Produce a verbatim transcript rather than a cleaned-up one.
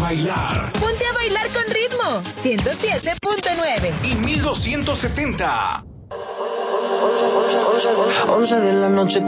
bailar. Ponte a bailar con ritmo. ciento siete punto nueve. Y mil doscientos setenta. once de la noche